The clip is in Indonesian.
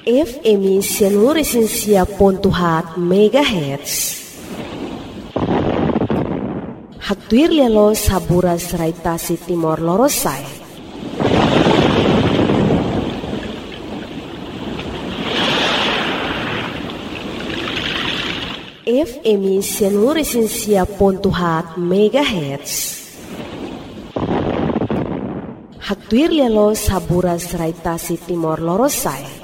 FM Sianuresinsia.hat MHz. Hatuir lialo saburas raitasi Timor Lorosai. FM Sianuresinsia.hat MHz. Hatuir lialo saburas raitasi Timor Lorosai.